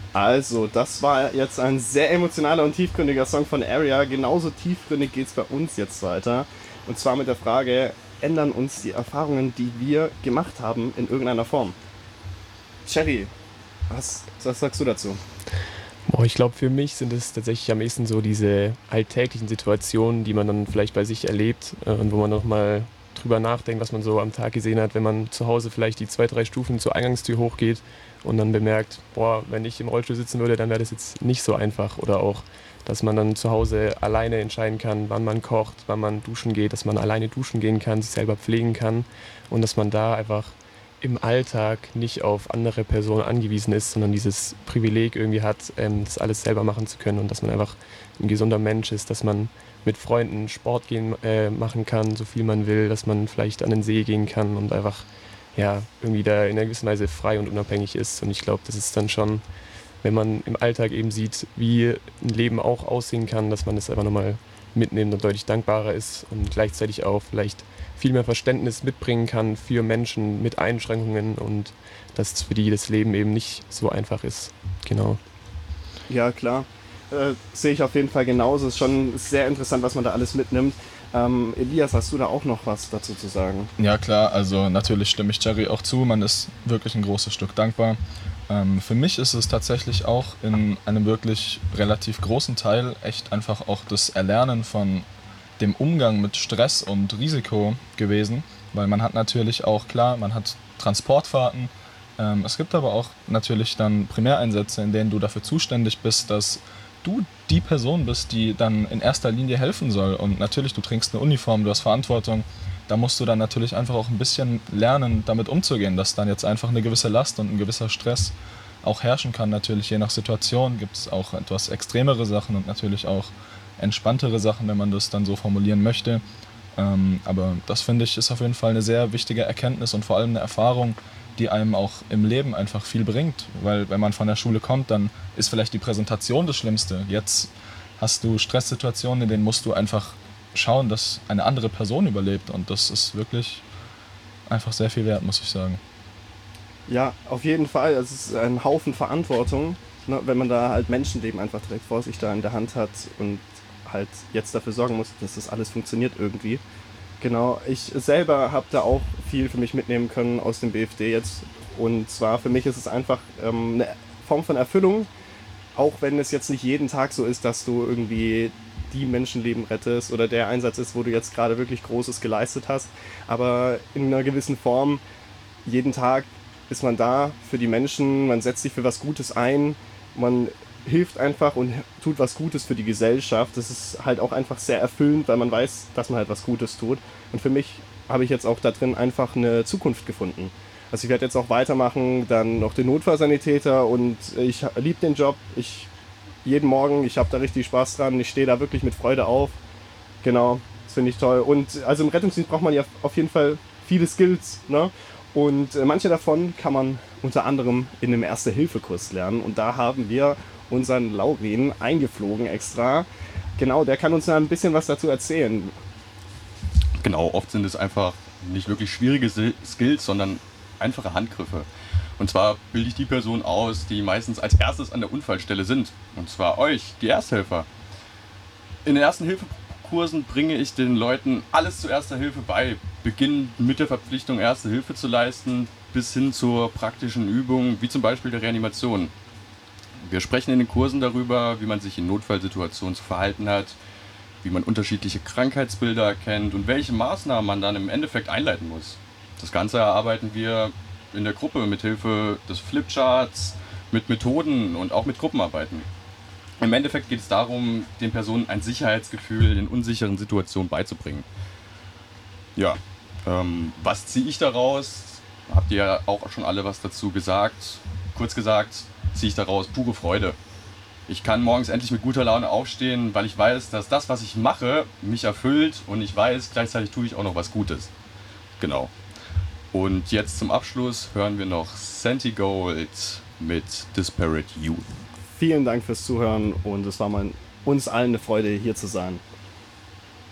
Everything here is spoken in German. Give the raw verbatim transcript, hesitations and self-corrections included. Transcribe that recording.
Also, das war jetzt ein sehr emotionaler und tiefgründiger Song von Area. Genauso tiefgründig geht es bei uns jetzt weiter. Und zwar mit der Frage, ändern uns die Erfahrungen, die wir gemacht haben, in irgendeiner Form? Cherry, was, was sagst du dazu? Boah, ich glaube, für mich sind es tatsächlich am ehesten so diese alltäglichen Situationen, die man dann vielleicht bei sich erlebt äh, und wo man nochmal drüber nachdenkt, was man so am Tag gesehen hat, wenn man zu Hause vielleicht die zwei, drei Stufen zur Eingangstür hochgeht und dann bemerkt, boah, wenn ich im Rollstuhl sitzen würde, dann wäre das jetzt nicht so einfach. Oder auch, dass man dann zu Hause alleine entscheiden kann, wann man kocht, wann man duschen geht, dass man alleine duschen gehen kann, sich selber pflegen kann und dass man da einfach im Alltag nicht auf andere Personen angewiesen ist, sondern dieses Privileg irgendwie hat, ähm, das alles selber machen zu können und dass man einfach ein gesunder Mensch ist, dass man mit Freunden Sport gehen, äh, machen kann, so viel man will, dass man vielleicht an den See gehen kann und einfach ja, irgendwie da in einer gewissen Weise frei und unabhängig ist. Und ich glaube, das ist dann schon, wenn man im Alltag eben sieht, wie ein Leben auch aussehen kann, dass man das einfach nochmal mitnimmt und deutlich dankbarer ist und gleichzeitig auch vielleicht viel mehr Verständnis mitbringen kann für Menschen mit Einschränkungen und dass für die das Leben eben nicht so einfach ist. Genau. Ja, klar. Äh, sehe ich auf jeden Fall genauso. Ist schon sehr interessant, was man da alles mitnimmt. Ähm, Elias, hast du da auch noch was dazu zu sagen? Ja klar, also natürlich stimme ich Jerry auch zu, man ist wirklich ein großes Stück dankbar. Ähm, für mich ist es tatsächlich auch in einem wirklich relativ großen Teil echt einfach auch das Erlernen von dem Umgang mit Stress und Risiko gewesen, weil man hat natürlich auch, klar, man hat Transportfahrten, ähm, es gibt aber auch natürlich dann Primäreinsätze, in denen du dafür zuständig bist, dass du die Person bist, die dann in erster Linie helfen soll. Und natürlich, du trägst eine Uniform, du hast Verantwortung. Da musst du dann natürlich einfach auch ein bisschen lernen, damit umzugehen, dass dann jetzt einfach eine gewisse Last und ein gewisser Stress auch herrschen kann. Natürlich je nach Situation gibt es auch etwas extremere Sachen und natürlich auch entspanntere Sachen, wenn man das dann so formulieren möchte. Ähm, aber das finde ich ist auf jeden Fall eine sehr wichtige Erkenntnis und vor allem eine Erfahrung, die einem auch im Leben einfach viel bringt. Weil wenn man von der Schule kommt, dann ist vielleicht die Präsentation das Schlimmste. Jetzt hast du Stresssituationen, in denen musst du einfach schauen, dass eine andere Person überlebt. Und das ist wirklich einfach sehr viel wert, muss ich sagen. Ja, auf jeden Fall. Es ist ein Haufen Verantwortung, ne, wenn man da halt Menschenleben einfach direkt vor sich da in der Hand hat und halt jetzt dafür sorgen muss, dass das alles funktioniert irgendwie. Genau, ich selber habe da auch viel für mich mitnehmen können aus dem B F D jetzt. Und zwar für mich ist es einfach ähm, eine Form von Erfüllung, auch wenn es jetzt nicht jeden Tag so ist, dass du irgendwie die Menschenleben rettest oder der Einsatz ist, wo du jetzt gerade wirklich Großes geleistet hast. Aber in einer gewissen Form, jeden Tag ist man da für die Menschen, man setzt sich für was Gutes ein, man hilft einfach und tut was Gutes für die Gesellschaft. Das ist halt auch einfach sehr erfüllend, weil man weiß, dass man halt was Gutes tut. Und für mich habe ich jetzt auch da drin einfach eine Zukunft gefunden. Also ich werde jetzt auch weitermachen, dann noch den Notfallsanitäter und ich liebe den Job. Ich jeden Morgen, ich habe da richtig Spaß dran. Ich stehe da wirklich mit Freude auf. Genau, das finde ich toll. Und also im Rettungsdienst braucht man ja auf jeden Fall viele Skills, ne? Und äh, manche davon kann man unter anderem in einem Erste-Hilfe-Kurs lernen. Und da haben wir unseren Laurin eingeflogen extra. Genau, der kann uns da ein bisschen was dazu erzählen. Genau, oft sind es einfach nicht wirklich schwierige Skills, sondern einfache Handgriffe. Und zwar bilde ich die Personen aus, die meistens als erstes an der Unfallstelle sind. Und zwar euch, die Ersthelfer. In den Ersten-Hilfe-Kursen bringe ich den Leuten alles zu Erster Hilfe bei. Beginnend mit der Verpflichtung, Erste Hilfe zu leisten, bis hin zur praktischen Übung, wie zum Beispiel der Reanimation. Wir sprechen in den Kursen darüber, wie man sich in Notfallsituationen zu verhalten hat, wie man unterschiedliche Krankheitsbilder erkennt und welche Maßnahmen man dann im Endeffekt einleiten muss. Das Ganze erarbeiten wir in der Gruppe mit Hilfe des Flipcharts, mit Methoden und auch mit Gruppenarbeiten. Im Endeffekt geht es darum, den Personen ein Sicherheitsgefühl in unsicheren Situationen beizubringen. Ja, ähm, was ziehe ich daraus? Habt ihr ja auch schon alle was dazu gesagt. Kurz gesagt, ziehe ich daraus pure Freude. Ich kann morgens endlich mit guter Laune aufstehen, weil ich weiß, dass das, was ich mache, mich erfüllt und ich weiß, gleichzeitig tue ich auch noch was Gutes. Genau. Und jetzt zum Abschluss hören wir noch Santi Gold mit Disparate Youth. Vielen Dank fürs Zuhören und es war mal uns allen eine Freude, hier zu sein.